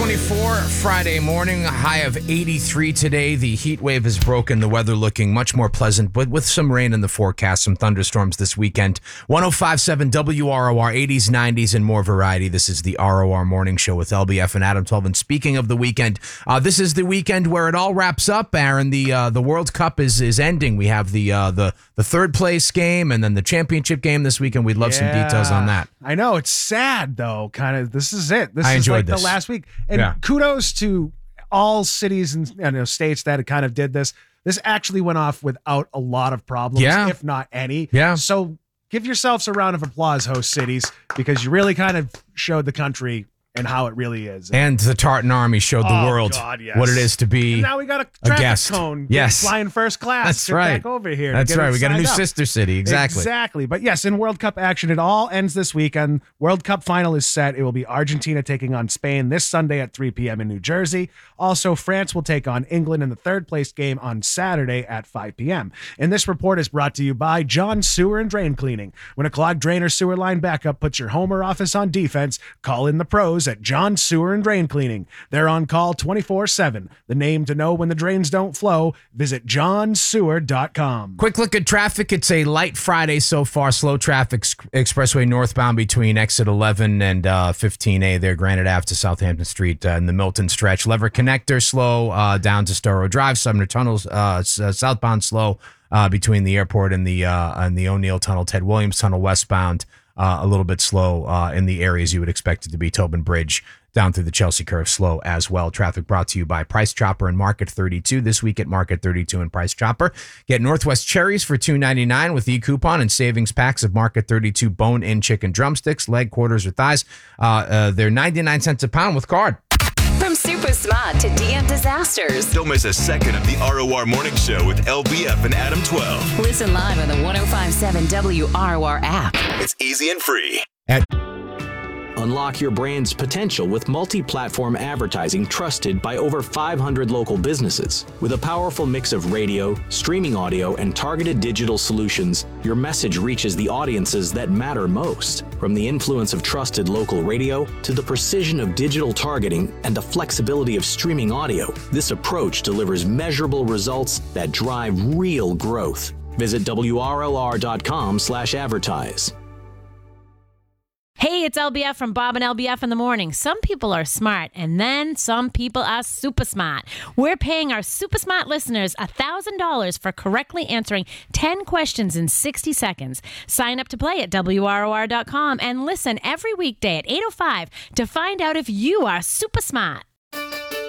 6:24 Friday morning, a high of 83 today. The heat wave has broken, the weather looking much more pleasant, but with some rain in the forecast, some thunderstorms this weekend. 105.7 WROR, 80s, 90s, and more variety. This is the ROR Morning Show with LBF and Adam 12. And speaking of the weekend, this is the weekend where it all wraps up, Aaron. The World Cup is ending. We have the third place game and then the championship game this weekend. We'd love some details on that. I know. It's sad, though. Kind of. This is it. This I is enjoyed like this. the last week. And kudos to all cities and states that kind of did this. This actually went off without a lot of problems, if not any. Yeah. So give yourselves a round of applause, host cities, because you really kind of showed the country and how it really is. And the Tartan Army showed the world what it is to be and now we got a traffic guest. cone Yes. flying first class. That's right. Back over here. That's right. We got a new signed up. sister city. Exactly. But yes, in World Cup action, it all ends this weekend. World Cup final is set. It will be Argentina taking on Spain this Sunday at 3 p.m. in New Jersey. Also, France will take on England in the third place game on Saturday at 5 p.m. And this report is brought to you by John Sewer and Drain Cleaning. When a clogged drain or sewer line backup puts your home or office on defense, call in the pros at John Sewer and Drain Cleaning. They're on call 24/7. The name to know when the drains don't flow. Visit johnsewer.com. Quick look at traffic. It's a light Friday so far. Slow traffic expressway northbound between exit 11 and 15A there, Granite Ave to Southampton Street in the Milton stretch. Lever Connector slow down to Storrow Drive. Sumner Tunnels southbound slow between the airport and the O'Neill Tunnel. Ted Williams Tunnel westbound a little bit slow in the areas you would expect it to be. Tobin Bridge down through the Chelsea Curve slow as well. Traffic brought to you by Price Chopper and Market 32. This week at Market 32 and Price Chopper. Get Northwest cherries for $2.99 with e-coupon and savings packs of Market 32 bone-in chicken drumsticks, leg, quarters, or thighs. They're 99 cents a pound with card. From super smart to DM disasters. Don't miss a second of the ROR Morning Show with LBF and Adam 12. Listen live on the 105.7 WROR app. It's easy and free. Unlock your brand's potential with multi-platform advertising trusted by over 500 local businesses. With a powerful mix of radio, streaming audio, and targeted digital solutions, your message reaches the audiences that matter most. From the influence of trusted local radio to the precision of digital targeting and the flexibility of streaming audio, this approach delivers measurable results that drive real growth. Visit WRLR.com/advertise. Hey, it's LBF from Bob and LBF in the morning. Some people are smart, and then some people are super smart. We're paying our super smart listeners $1,000 for correctly answering 10 questions in 60 seconds. Sign up to play at WROR.com and listen every weekday at 8:05 to find out if you are super smart.